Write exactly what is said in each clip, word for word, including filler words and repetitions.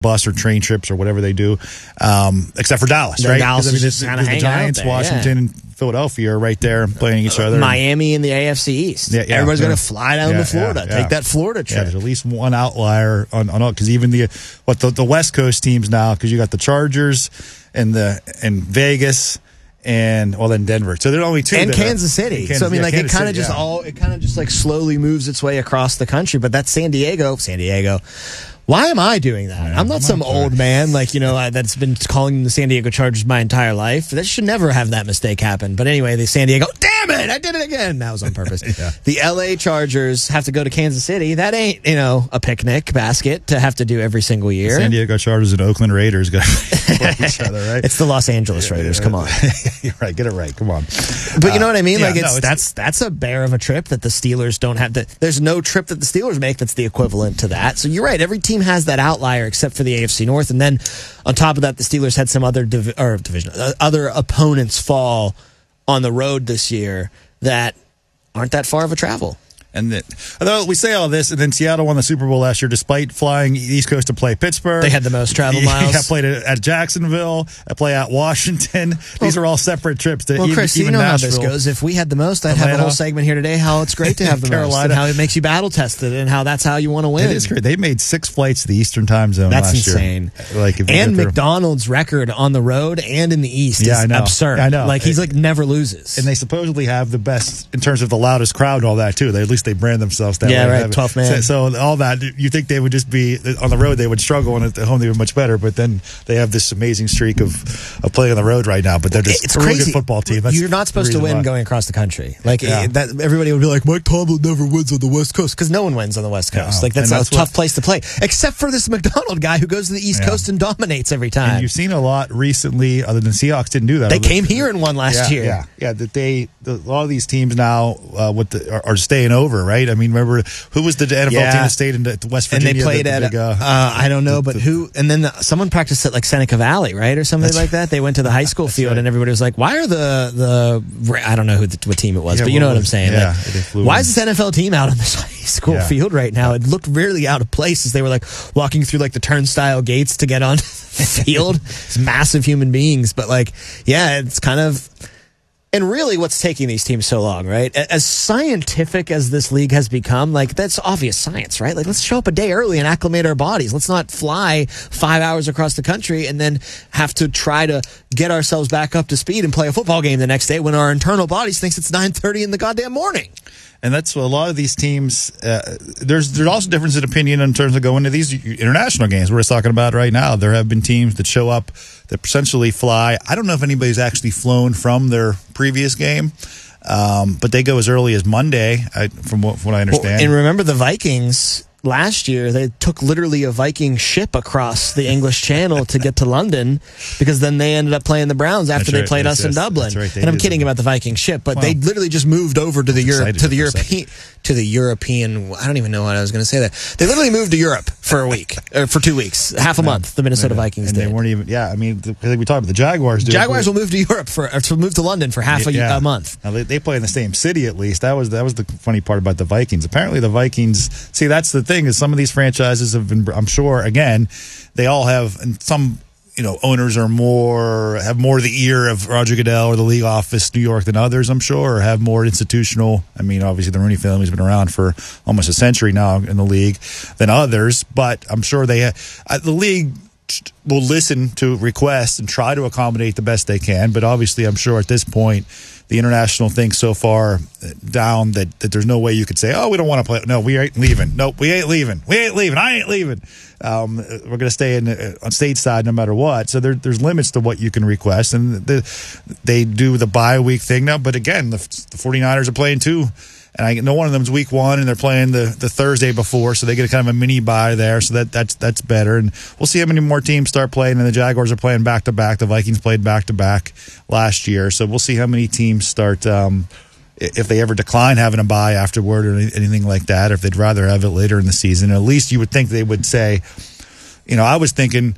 bus or train trips or whatever they do, um, except for Dallas, Then right? Dallas I mean, is it's, just kinda the hanging Giants, out there, Washington, yeah. and Philadelphia are right there playing each other. Miami in the A F C East. Yeah, yeah, Everybody's yeah. going to fly down Yeah, to Florida. yeah, Take yeah. that Florida Yeah, trip. there's at least one outlier on on all because even the what the, the West Coast teams now because you got the Chargers and the and Vegas. And well, then Denver. So there are only two. And that are- Kansas City. Kansas- so I mean, yeah, like it Kansas kind of City, just yeah. all it kind of just like slowly moves its way across the country. But that's San Diego. San Diego. Why am I doing that? Yeah, I'm not I'm some not old sure. man like you know I, that's been calling the San Diego Chargers my entire life. That should never have that mistake happen. But anyway, the San Diego. Damn it! I did it again. That was on purpose. Yeah. The L A Chargers have to go to Kansas City. That ain't you know a picnic basket to have to do every single year. San Diego Chargers and Oakland Raiders got to play each other, right? It's the Los Angeles Raiders. Come on. You're right. Get it right. Come on. But you know what I mean? Uh, Like yeah, it's, no, it's- that's that's a bear of a trip that the Steelers don't have. To, there's no trip that the Steelers make that's the equivalent to that. So you're right. Every team has that outlier except for the A F C North, and then on top of that, the Steelers had some other div- or division uh, other opponents fall on the road this year that aren't that far of a travel. And that, although we say all this, and then Seattle won the Super Bowl last year despite flying East Coast to play Pittsburgh. They had the most travel Yeah, miles. played at, at Jacksonville, I play at Washington. These are all separate trips. To Well, even, Chris, even you know Nashville. how this goes. If we had the most, I'd have a Atlanta. whole segment here today how it's great to have the most Carolina. and how it makes you battle tested and how that's how you want to win. It is great. They made six flights to the Eastern Time Zone That's last insane. year. Like if you And get there- McDonald's record on the road and in the East Yeah, is I know. absurd. I know. Like he's It- like never loses. And they supposedly have the best in terms of the loudest crowd and all that too. They at least they brand themselves that Yeah, way. right, twelfth man. So, so all that you think they would just be on the road they would struggle and at the home they were much better. But then they have this amazing streak of, of playing on the road right now. But they're just it's a really crazy. good football team. That's You're not the supposed to reason win why. going across the country. Like Yeah. it- that, everybody would be like, Mike Tomlin never wins on the West Coast because no one wins on the West Coast. No. Like that's, And a that's tough what- place to play, except for this McDonald guy who goes to the East Yeah. Coast and dominates every time. And you've seen a lot recently. Other than Seahawks didn't do that. They Other- came here and won last yeah, year. Yeah, yeah. That they the, a lot of these teams now uh, with the, are, are staying over, right? I mean, remember who was the N F L Yeah. team that stayed in the- West And Virginia? they played the, the at big, uh, uh, I don't know, but who? And then the, someone practiced at like Seneca Valley, right, or something That's like that. They went to the high school field, right. and everybody was like, "Why are the the I don't know who the, what team it was, Yeah, but you what know what I'm was- saying? yeah, Like, they flew why in. is this N F L team out on this high school Yeah. field right now? It looked really out of place as they were like walking through like the turnstile gates to get on the field. It's massive human beings, but like, yeah, it's kind of. And really, what's taking these teams so long, right? As scientific as this league has become, like, that's obvious science, right? Like, let's show up a day early and acclimate our bodies. Let's not fly five hours across the country and then have to try to get ourselves back up to speed and play a football game the next day when our internal bodies thinks it's nine thirty in the goddamn morning. And that's what a lot of these teams. Uh, there's there's also difference in opinion in terms of going to these international games we're just talking about right now. There have been teams that show up that essentially fly. I don't know if anybody's actually flown from their previous game, um, but they go as early as Monday, I, from what, from what I understand. Well, and remember the Vikings last year, they took literally a Viking ship across the English Channel to get to London because then they ended up playing the Browns after That's they right. played That's- us in that's- Dublin. that's right. They And I'm did kidding some- about the Viking ship, but Well, they literally just moved over to the Europe excited to the for a European to the European. I don't even know what I was going to say there. They literally moved to Europe for a week or for two weeks, half a month. The Minnesota and, Vikings and did. they weren't even. Yeah, I mean, the, I think we talked about the Jaguars. Did, Jaguars will move to Europe for or to move to London for half a, Yeah. a month. Now, they, they play in the same city at least. That was that was the funny part about the Vikings. Apparently, the Vikings. See, that's the thing is some of these franchises have been. I'm sure again, they all have, and some you know owners are more have more the ear of Roger Goodell or the league office New York than others. I'm sure, or have more institutional. I mean, obviously the Rooney family's been around for almost a century now in the league than others. But I'm sure they uh, the league will listen to requests and try to accommodate the best they can. But obviously, I'm sure at this point, the international thing's so far down that, that there's no way you could say, oh, we don't want to play. No, we ain't leaving. No, we ain't leaving. We ain't leaving. I ain't leaving. Um, we're going to stay in uh, on stateside no matter what. So there, there's limits to what you can request. And the, they do the bye week thing now. But again, the, the 49ers are playing too. And I know one of them's week one, and they're playing the, the Thursday before, so they get a kind of a mini bye there. So that that's that's better. And we'll see how many more teams start playing. And the Jaguars are playing back to back. The Vikings played back to back last year, so we'll see how many teams start. Um, if they ever decline having a bye afterward or anything like that, or if they'd rather have it later in the season. At least you would think they would say, you know, I was thinking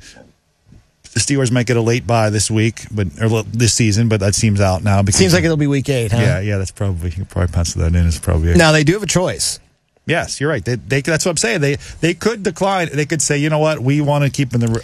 the Steelers might get a late bye this week, but or this season, but that seems out now. Because Seems like it'll be week eight, huh? Yeah, yeah, that's probably you can probably pencil that in. It's probably Now they do have a choice. Yes, you're right. They, they, that's what I'm saying. They they could decline. They could say, you know what, we want to keep in the